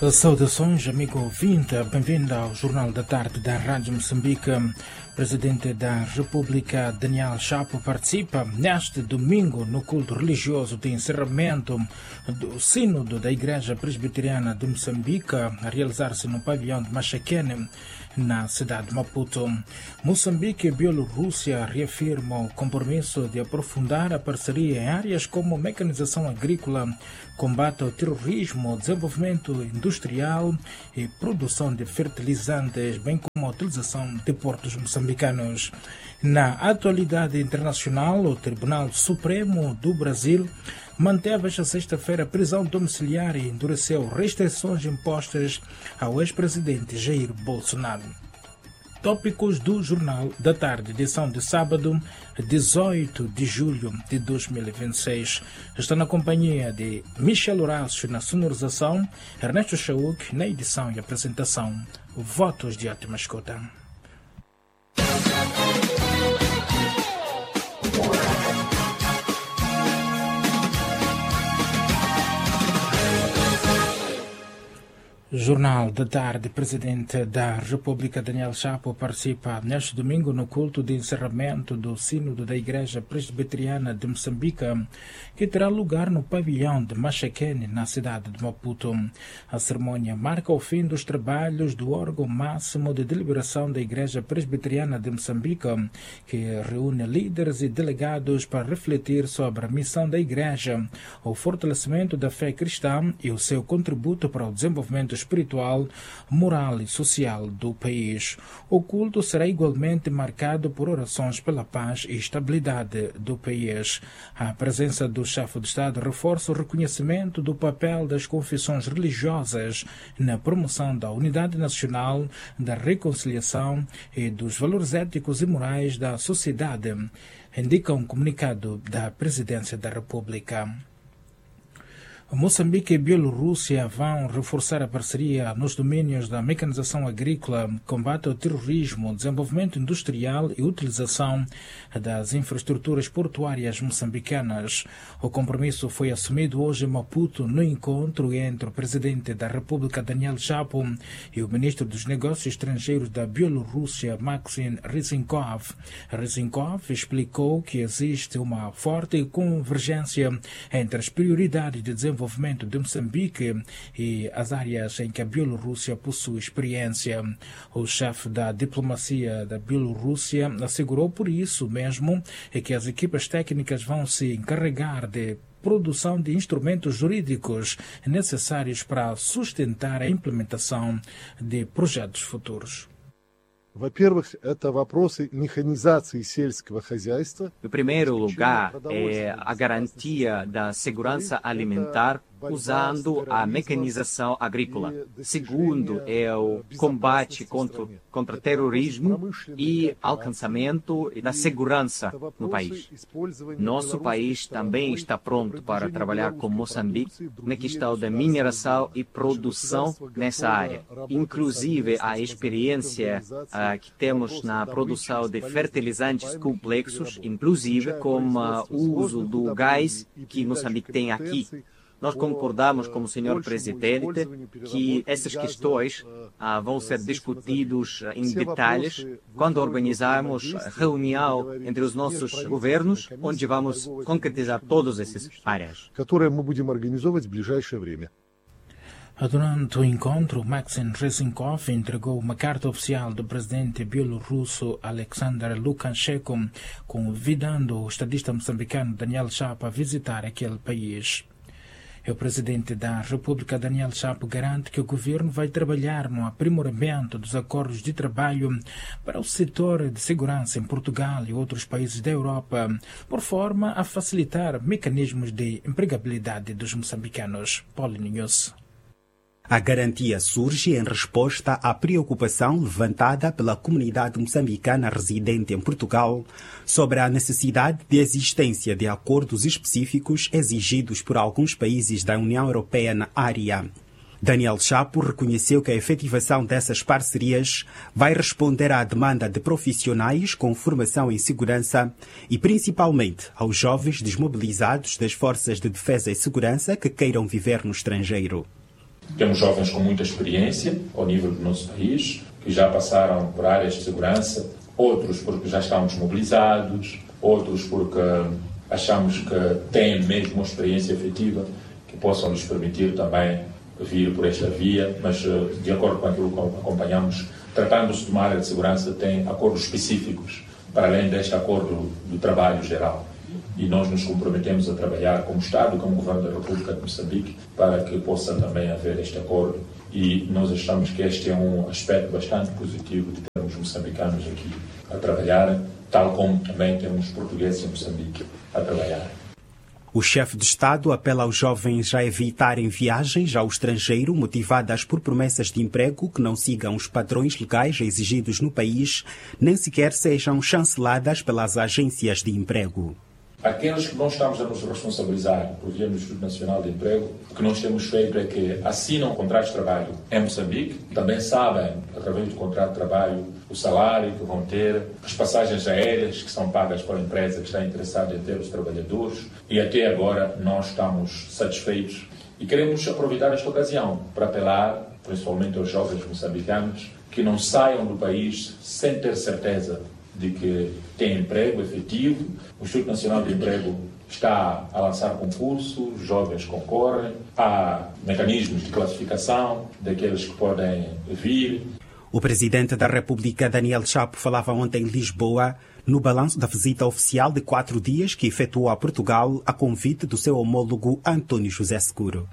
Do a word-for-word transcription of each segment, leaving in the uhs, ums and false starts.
Saudações, amigo ouvinte, bem-vindo ao Jornal da Tarde da Rádio Moçambique. Presidente da República, Daniel Chapo, participa neste domingo no culto religioso de encerramento do Sínodo da Igreja Presbiteriana de Moçambique, a realizar-se no pavilhão de Machaquene, na cidade de Maputo. Moçambique e Bielorrússia reafirmam o compromisso de aprofundar a parceria em áreas como mecanização agrícola, combate ao terrorismo, desenvolvimento industrial e produção de fertilizantes, bem como a utilização de portos moçambicanos. Na atualidade internacional, o Tribunal Supremo do Brasil manteve esta sexta-feira prisão domiciliar e endureceu restrições impostas ao ex-presidente Jair Bolsonaro. Tópicos do Jornal da Tarde, edição de sábado, dezoito de julho de dois mil e vinte e seis. Está na companhia de Michel Horácio na sonorização, Ernesto Chauk na edição e apresentação. Votos de ótima escuta. Jornal da Tarde. Presidente da República, Daniel Chapo, participa neste domingo no culto de encerramento do Sínodo da Igreja Presbiteriana de Moçambique, que terá lugar no pavilhão de Machaquene, na cidade de Maputo. A cerimônia marca o fim dos trabalhos do órgão máximo de deliberação da Igreja Presbiteriana de Moçambique, que reúne líderes e delegados para refletir sobre a missão da Igreja, o fortalecimento da fé cristã e o seu contributo para o desenvolvimento espiritual, moral e social do país. O culto será igualmente marcado por orações pela paz e estabilidade do país. A presença do chefe de Estado reforça o reconhecimento do papel das confissões religiosas na promoção da unidade nacional, da reconciliação e dos valores éticos e morais da sociedade, indica um comunicado da Presidência da República. Moçambique e Bielorrússia vão reforçar a parceria nos domínios da mecanização agrícola, combate ao terrorismo, desenvolvimento industrial e utilização das infraestruturas portuárias moçambicanas. O compromisso foi assumido hoje em Maputo no encontro entre o Presidente da República, Daniel Chapo, e o Ministro dos Negócios Estrangeiros da Bielorrússia, Maxim Ryzhenkov. Ryzhenkov explicou que existe uma forte convergência entre as prioridades de desenvolvimento de Moçambique e as áreas em que a Bielorrússia possui experiência. O chefe da diplomacia da Bielorrússia assegurou por isso mesmo que as equipas técnicas vão se encarregar de produção de instrumentos jurídicos necessários para sustentar a implementação de projetos futuros. Во-первых, это вопросы механизации сельского хозяйства. Em primeiro lugar, é a garantia da segurança alimentar usando a mecanização agrícola. Segundo, é o combate contra, contra terrorismo e alcançamento da segurança no país. Nosso país também está pronto para trabalhar com Moçambique na questão da mineração e produção nessa área. Inclusive, a experiência uh, que temos na produção de fertilizantes complexos, inclusive com uh, o uso do gás que Moçambique tem aqui. Nós concordamos com o senhor Presidente que essas questões ah, vão ser discutidas em detalhes quando organizarmos a reunião entre os nossos governos, onde vamos concretizar todas essas áreas. Durante o encontro, Maxim Ryzhenkov entregou uma carta oficial do presidente bielorrusso Alexander Lukashenko, convidando o estadista moçambicano Daniel Chapo a visitar aquele país. O presidente da República, Daniel Chapo, garante que o governo vai trabalhar no aprimoramento dos acordos de trabalho para o setor de segurança em Portugal e outros países da Europa, por forma a facilitar mecanismos de empregabilidade dos moçambicanos. Paulo Ninhos. A garantia surge em resposta à preocupação levantada pela comunidade moçambicana residente em Portugal sobre a necessidade de existência de acordos específicos exigidos por alguns países da União Europeia na área. Daniel Chapo reconheceu que a efetivação dessas parcerias vai responder à demanda de profissionais com formação em segurança e principalmente aos jovens desmobilizados das forças de defesa e segurança que queiram viver no estrangeiro. Temos jovens com muita experiência ao nível do nosso país, que já passaram por áreas de segurança, outros porque já estão desmobilizados, outros porque achamos que têm mesmo uma experiência efetiva que possam nos permitir também vir por esta via, mas de acordo com aquilo que acompanhamos, tratando-se de uma área de segurança, tem acordos específicos, para além deste acordo do trabalho geral. E nós nos comprometemos a trabalhar como Estado, como Governo da República de Moçambique, para que possa também haver este acordo. E nós achamos que este é um aspecto bastante positivo de termos moçambicanos aqui a trabalhar, tal como também temos portugueses em Moçambique a trabalhar. O chefe de Estado apela aos jovens a evitarem viagens ao estrangeiro motivadas por promessas de emprego que não sigam os padrões legais exigidos no país, nem sequer sejam chanceladas pelas agências de emprego. Aqueles que não estamos a nos responsabilizar por via do Instituto Nacional de Emprego, o que nós temos feito é que assinam contratos de trabalho em Moçambique, também sabem, através do contrato de trabalho, o salário que vão ter, as passagens aéreas que são pagas pela empresa que está interessada em ter os trabalhadores, e até agora nós estamos satisfeitos e queremos aproveitar esta ocasião para apelar, principalmente aos jovens moçambicanos, que não saiam do país sem ter certeza de que tem emprego efetivo. O Instituto Nacional de Emprego está a lançar concursos, jovens concorrem, há mecanismos de classificação daqueles que podem vir. O presidente da República, Daniel Chapo, falava ontem em Lisboa no balanço da visita oficial de quatro dias que efetuou a Portugal a convite do seu homólogo António José Seguro.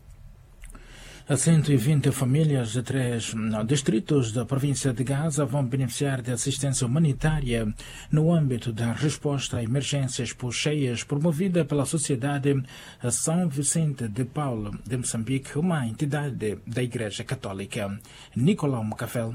cento e vinte famílias de três distritos da província de Gaza vão beneficiar de assistência humanitária no âmbito da resposta a emergências por cheias promovida pela Sociedade São Vicente de Paulo de Moçambique, uma entidade da Igreja Católica. Nicolau Macafel.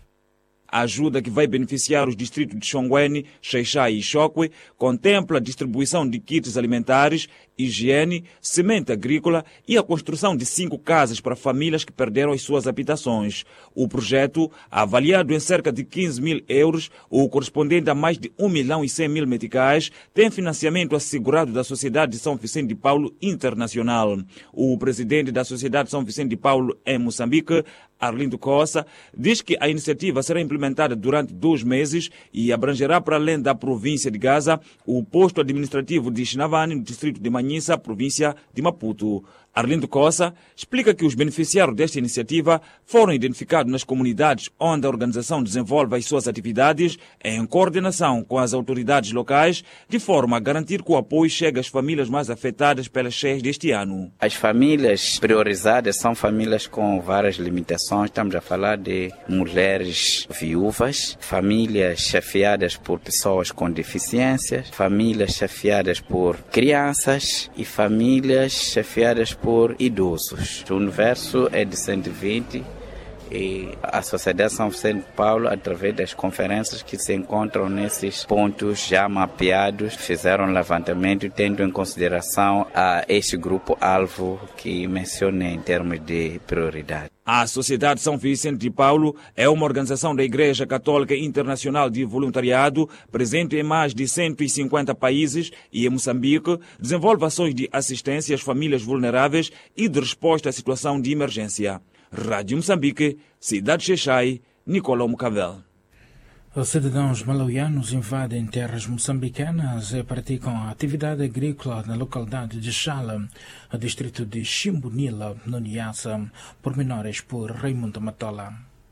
A ajuda que vai beneficiar os distritos de Xonguene, Xeixai e Xokwe contempla a distribuição de kits alimentares, higiene, semente agrícola e a construção de cinco casas para famílias que perderam as suas habitações. O projeto, avaliado em cerca de quinze mil euros, o correspondente a mais de um milhão e cem mil meticais, tem financiamento assegurado da Sociedade de São Vicente de Paulo Internacional. O presidente da Sociedade de São Vicente de Paulo em Moçambique, Arlindo Costa, diz que a iniciativa será implementada durante dois meses e abrangerá, para além da província de Gaza, o posto administrativo de Xinavane, no distrito de Manhissa, província de Maputo. Arlindo Costa explica que os beneficiários desta iniciativa foram identificados nas comunidades onde a organização desenvolve as suas atividades em coordenação com as autoridades locais, de forma a garantir que o apoio chegue às famílias mais afetadas pelas cheias deste ano. As famílias priorizadas são famílias com várias limitações. Estamos a falar de mulheres viúvas, famílias chefiadas por pessoas com deficiências, famílias chefiadas por crianças e famílias chefiadas por por idosos. O universo é de cento e vinte e a Sociedade São Vicente de Paulo, através das conferências que se encontram nesses pontos já mapeados, fizeram um levantamento tendo em consideração a este grupo-alvo que mencionei em termos de prioridade. A Sociedade São Vicente de Paulo é uma organização da Igreja Católica Internacional de Voluntariado, presente em mais de cento e cinquenta países e em Moçambique, desenvolve ações de assistência às famílias vulneráveis e de resposta à situação de emergência. Rádio Moçambique, Cidade Xeixai, Nicolau Mucavel. Os cidadãos malauianos invadem terras moçambicanas e praticam a atividade agrícola na localidade de Chala, no distrito de Chimbunila, no Niassa, pormenores por Raimundo Matola.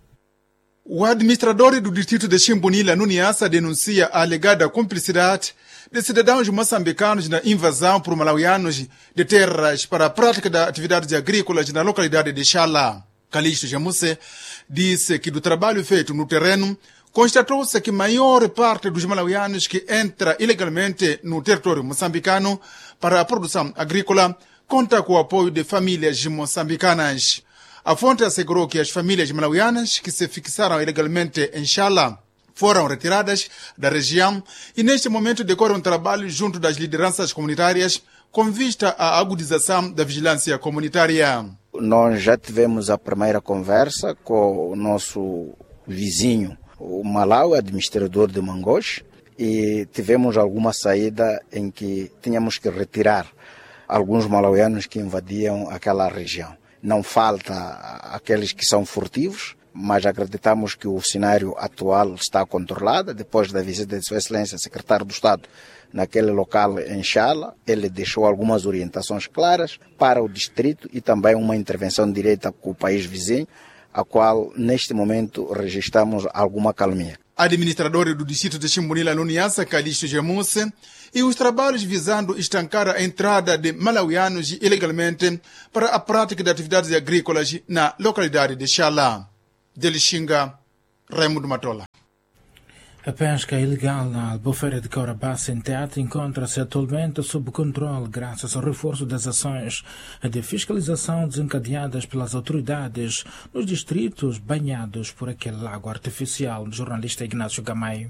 O administrador do distrito de Chimbunila, no Niassa, denuncia a alegada cumplicidade de cidadãos moçambicanos na invasão por malauianos de terras para a prática de atividades agrícolas na localidade de Chala. Calixto Jamuse disse que do trabalho feito no terreno, constatou-se que a maior parte dos malauianos que entra ilegalmente no território moçambicano para a produção agrícola conta com o apoio de famílias moçambicanas. A fonte assegurou que as famílias malauianas que se fixaram ilegalmente em Chala foram retiradas da região e neste momento decorre um trabalho junto das lideranças comunitárias com vista à agudização da vigilância comunitária. Nós já tivemos a primeira conversa com o nosso vizinho, o Malau, administrador de Mangós, e tivemos alguma saída em que tínhamos que retirar alguns malauianos que invadiam aquela região. Não falta aqueles que são furtivos, mas acreditamos que o cenário atual está controlado. Depois da visita de Sua Excelência, secretário do Estado, naquele local em Chala, ele deixou algumas orientações claras para o distrito e também uma intervenção direta com o país vizinho, a qual neste momento registramos alguma calmia. Administrador do distrito de Chimbunila no Niassa, Calixto Gemuse, e os trabalhos visando estancar a entrada de malauianos ilegalmente para a prática de atividades agrícolas na localidade de Chala. De Lixinga, Raimundo Matola. A pesca ilegal na Albufeira de Caurabassa em Tete encontra-se atualmente sob controle graças ao reforço das ações de fiscalização desencadeadas pelas autoridades nos distritos banhados por aquele lago artificial. Jornalista Ignácio Gamay.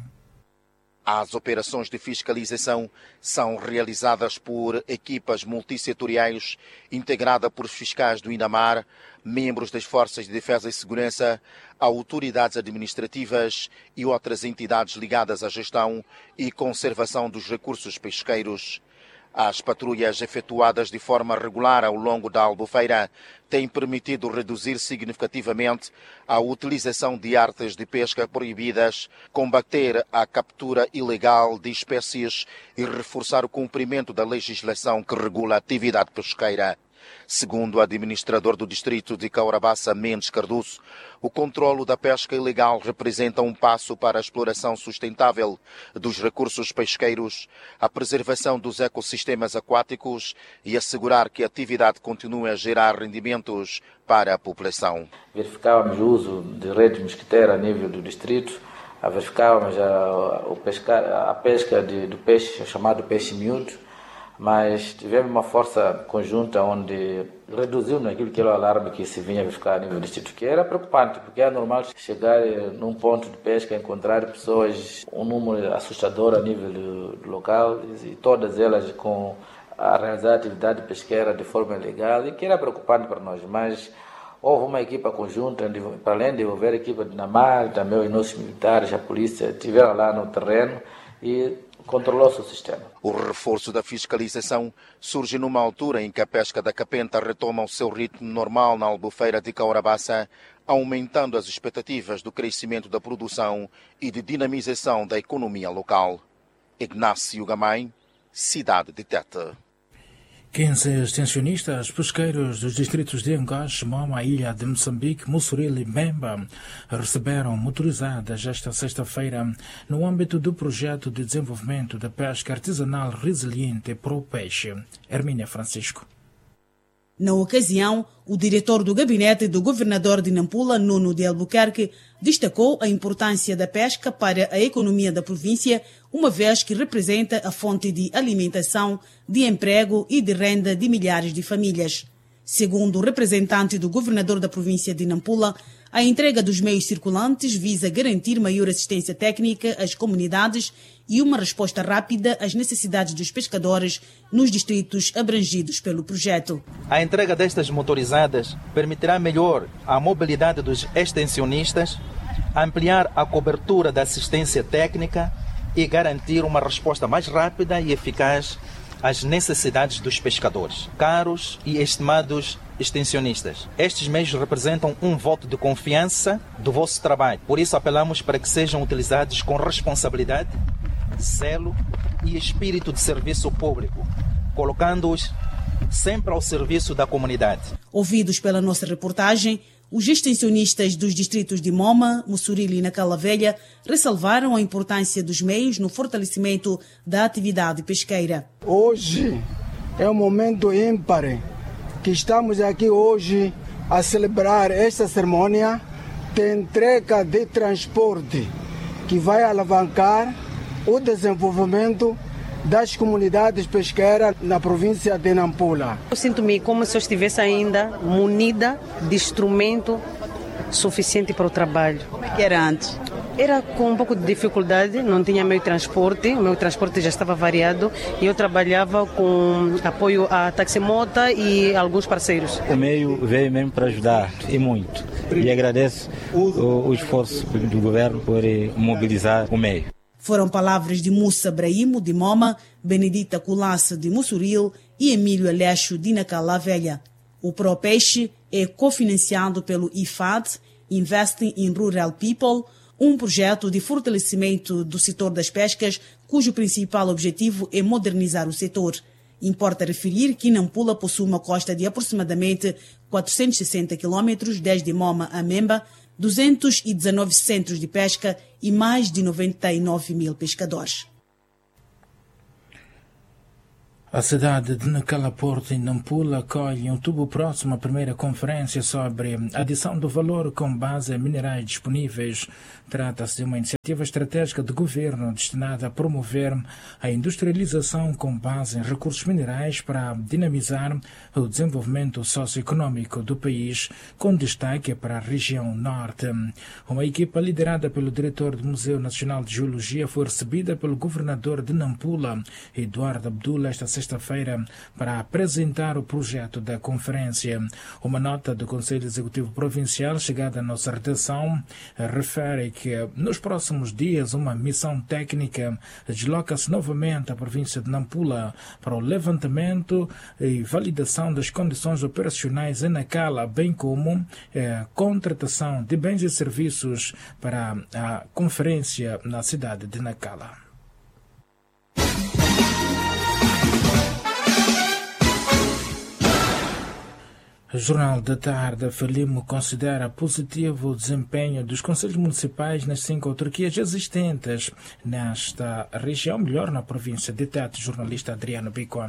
As operações de fiscalização são realizadas por equipas multissetoriais integradas por fiscais do INAMAR, membros das Forças de Defesa e Segurança, autoridades administrativas e outras entidades ligadas à gestão e conservação dos recursos pesqueiros. As patrulhas efetuadas de forma regular ao longo da Albufeira têm permitido reduzir significativamente a utilização de artes de pesca proibidas, combater a captura ilegal de espécies e reforçar o cumprimento da legislação que regula a atividade pesqueira. Segundo o administrador do distrito de Caurabassa, Mendes Cardoso, o controlo da pesca ilegal representa um passo para a exploração sustentável dos recursos pesqueiros, a preservação dos ecossistemas aquáticos e assegurar que a atividade continue a gerar rendimentos para a população. Verificávamos o uso de redes mosquiteiras a nível do distrito, verificávamos a, o pesca, a pesca de, do peixe, chamado peixe miúdo, mas tivemos uma força conjunta onde reduziu aquilo que era o alarme que se vinha verificar a nível do distrito, que era preocupante, porque é normal chegar num ponto de pesca, encontrar pessoas, um número assustador a nível do, do local, e todas elas com a realizar a atividade pesqueira de forma ilegal, e que era preocupante para nós, mas houve uma equipa conjunta, para além de envolver a equipa de Namar, também os nossos militares, a polícia, estiveram lá no terreno e controlou-se o sistema. O reforço da fiscalização surge numa altura em que a pesca da capenta retoma o seu ritmo normal na Albufeira de Caurabassa, aumentando as expectativas do crescimento da produção e de dinamização da economia local. Ignácio Gamay, cidade de Tete. quinze extensionistas pesqueiros dos distritos de Angoche, Moma, Ilha de Moçambique, Mussuril e Bemba receberam motorizadas esta sexta-feira no âmbito do projeto de desenvolvimento da pesca artesanal resiliente para o peixe. Hermínia Francisco. Na ocasião, o diretor do gabinete do governador de Nampula, Nuno de Albuquerque, destacou a importância da pesca para a economia da província, uma vez que representa a fonte de alimentação, de emprego e de renda de milhares de famílias. Segundo o representante do governador da província de Nampula, a entrega dos meios circulantes visa garantir maior assistência técnica às comunidades e uma resposta rápida às necessidades dos pescadores nos distritos abrangidos pelo projeto. A entrega destas motorizadas permitirá melhor a mobilidade dos extensionistas, ampliar a cobertura da assistência técnica e garantir uma resposta mais rápida e eficaz às necessidades dos pescadores. Caros e estimados extensionistas, estes meios representam um voto de confiança do vosso trabalho. Por isso apelamos para que sejam utilizados com responsabilidade, zelo e espírito de serviço público, colocando-os sempre ao serviço da comunidade. Ouvidos pela nossa reportagem, os extensionistas dos distritos de Moma, Mussuril e Nacala Velha ressalvaram a importância dos meios no fortalecimento da atividade pesqueira. Hoje é um momento ímpar que estamos aqui hoje a celebrar esta cerimônia de entrega de transporte que vai alavancar o desenvolvimento das comunidades pesqueiras na província de Nampula. Eu sinto-me como se eu estivesse ainda munida de instrumento suficiente para o trabalho. Como é que era antes? Era com um pouco de dificuldade, não tinha meio transporte, o meu transporte já estava variado e eu trabalhava com apoio à taximota e alguns parceiros. O meio veio mesmo para ajudar, e muito. E agradeço o, o esforço do governo por mobilizar o meio. Foram palavras de Mussa Brahimo, de Moma, Benedita Colasse, de Mussuril e Emílio Aleixo, de Nacala Velha. O ProPeixe é cofinanciado pelo I F A D, Investing in Rural People, um projeto de fortalecimento do setor das pescas, cujo principal objetivo é modernizar o setor. Importa referir que Nampula possui uma costa de aproximadamente quatrocentos e sessenta quilômetros, desde Moma a Memba, duzentos e dezenove centros de pesca e mais de noventa e nove mil pescadores. A cidade de Nacala Porto, em Nampula, acolhe em outubro próximo a primeira conferência sobre adição do valor com base em minerais disponíveis. Trata-se de uma iniciativa estratégica de governo destinada a promover a industrialização com base em recursos minerais para dinamizar o desenvolvimento socioeconômico do país, com destaque para a região norte. Uma equipa liderada pelo diretor do Museu Nacional de Geologia foi recebida pelo governador de Nampula, Eduardo Abdullah, esta sexta-feira, para apresentar o projeto da conferência. Uma nota do Conselho Executivo Provincial chegada à nossa redação refere que nos próximos dias uma missão técnica desloca-se novamente à província de Nampula para o levantamento e validação das condições operacionais em Nacala, bem como a contratação de bens e serviços para a conferência na cidade de Nacala. O Jornal da Tarde, Frelimo considera positivo o desempenho dos conselhos municipais nas cinco autarquias existentes nesta região, melhor na província de Tete. Jornalista Adriano Bicon.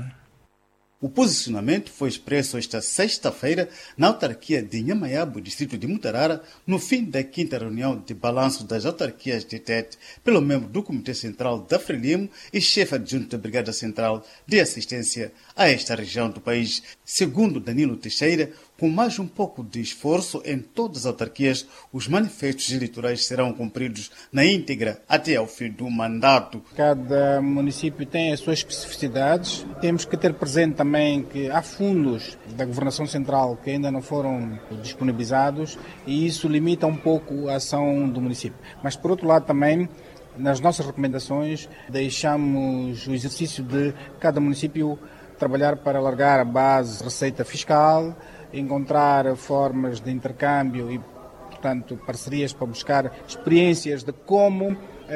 O posicionamento foi expresso esta sexta-feira na autarquia de Nhamaiabo, distrito de Mutarara, no fim da quinta reunião de balanço das autarquias de Tete, pelo membro do Comitê Central da Frelimo e chefe adjunto da Brigada Central de Assistência a esta região do país. Segundo Danilo Teixeira, com mais um pouco de esforço em todas as autarquias, os manifestos eleitorais serão cumpridos na íntegra até ao fim do mandato. Cada município tem as suas especificidades. Temos que ter presente também que há fundos da Governação Central que ainda não foram disponibilizados e isso limita um pouco a ação do município. Mas, por outro lado, também, nas nossas recomendações, deixamos o exercício de cada município trabalhar para alargar a base de receita fiscal, encontrar formas de intercâmbio e, portanto, parcerias para buscar experiências de como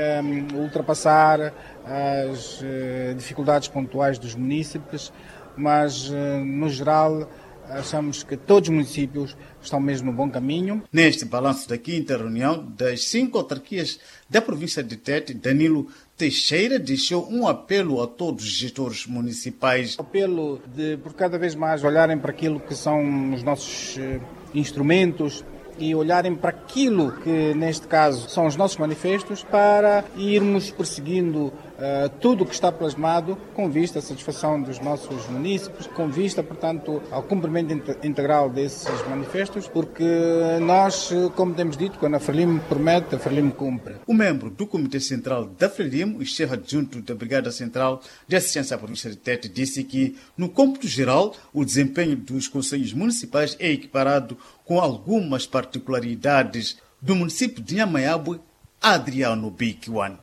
um, ultrapassar as uh, dificuldades pontuais dos munícipes, mas, uh, no geral, achamos que todos os municípios estão mesmo no bom caminho. Neste balanço da quinta reunião das cinco autarquias da província de Tete, Danilo Teixeira deixou um apelo a todos os gestores municipais. Apelo de, por cada vez mais, olharem para aquilo que são os nossos uh, instrumentos e olharem para aquilo que, neste caso, são os nossos manifestos, para irmos perseguindo uh, tudo o que está plasmado com vista à satisfação dos nossos munícipes, com vista, portanto, ao cumprimento integral desses manifestos, porque nós, como temos dito, quando a Frelimo promete, a Frelimo cumpre. O membro do Comitê Central da Frelimo e chefe adjunto da Brigada Central de Assistência à Província de Tete disse que, no cômputo geral, o desempenho dos conselhos municipais é equiparado com algumas particularidades do município de Nhamaiabo. Adriano Biquiwan.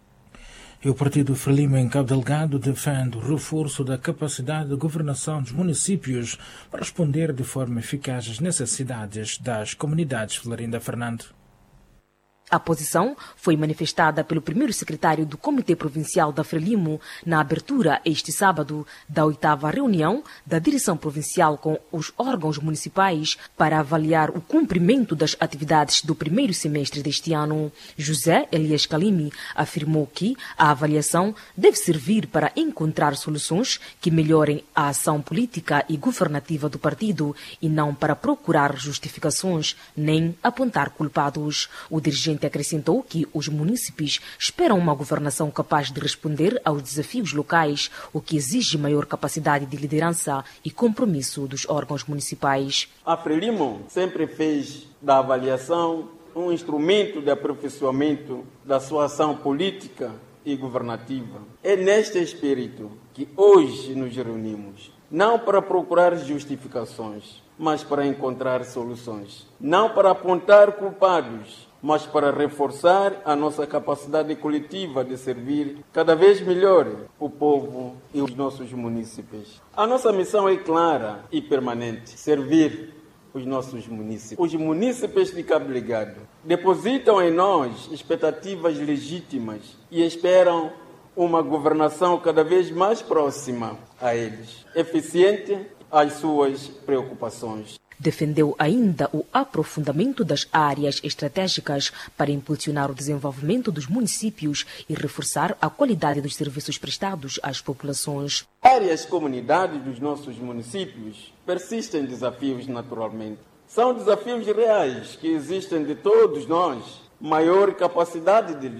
E o Partido Frelimo em Cabo Delgado defende o reforço da capacidade de governação dos municípios para responder de forma eficaz às necessidades das comunidades. Florinda Fernando. A posição foi manifestada pelo primeiro secretário do Comitê Provincial da Frelimo na abertura este sábado da oitava reunião da Direção Provincial com os órgãos municipais para avaliar o cumprimento das atividades do primeiro semestre deste ano. José Elias Kalimi afirmou que a avaliação deve servir para encontrar soluções que melhorem a ação política e governativa do partido e não para procurar justificações nem apontar culpados. O dirigente acrescentou que os munícipes esperam uma governação capaz de responder aos desafios locais, o que exige maior capacidade de liderança e compromisso dos órgãos municipais. A Frelimo sempre fez da avaliação um instrumento de aperfeiçoamento da sua ação política e governativa. É neste espírito que hoje nos reunimos, não para procurar justificações, mas para encontrar soluções, não para apontar culpados, mas para reforçar a nossa capacidade coletiva de servir cada vez melhor o povo e os nossos munícipes. A nossa missão é clara e permanente: servir os nossos munícipes. Os munícipes de Cabo Delgado depositam em nós expectativas legítimas e esperam uma governação cada vez mais próxima a eles, eficiente às suas preocupações. Defendeu ainda o aprofundamento das áreas estratégicas para impulsionar o desenvolvimento dos municípios e reforçar a qualidade dos serviços prestados às populações. Várias comunidades dos nossos municípios persistem desafios naturalmente. São desafios reais que existem de todos nós. Maior capacidade de